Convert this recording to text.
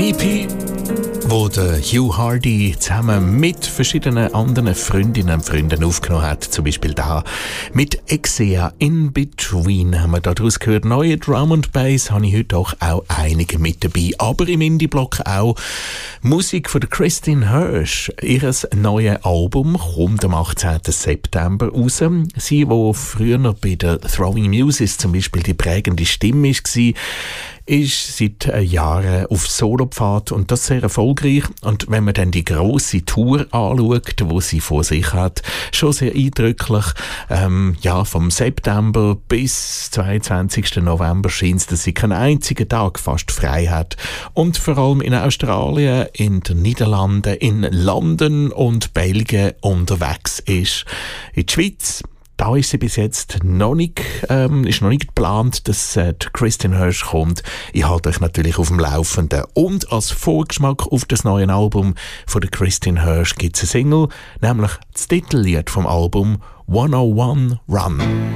EP, wo der Hugh Hardy zusammen mit verschiedenen anderen Freundinnen und Freunden aufgenommen hat. Zum Beispiel da mit Exea In Between haben wir daraus gehört. Neue Drum and Bass habe ich heute doch auch einige mit dabei. Aber im Indie-Block auch Musik von der Christine Hirsch. Ihr neues Album kommt am 18. September raus. Sie, die früher noch bei der Throwing Muses zum Beispiel die prägende Stimme war, ist seit Jahren auf Solopfad und das sehr erfolgreich. Und wenn man dann die grosse Tour anschaut, die sie vor sich hat, schon sehr eindrücklich. Vom September bis 22. November scheint es, dass sie keinen einzigen Tag fast frei hat. Und vor allem in Australien, in den Niederlanden, in London und Belgien unterwegs ist. In der Schweiz, da ist sie bis jetzt noch nicht geplant, dass Christine Hirsch kommt. Ich halte euch natürlich auf dem Laufenden. Und als Vorgeschmack auf das neue Album von der Christine Hirsch gibt es eine Single, nämlich das Titellied vom Album 101 Run.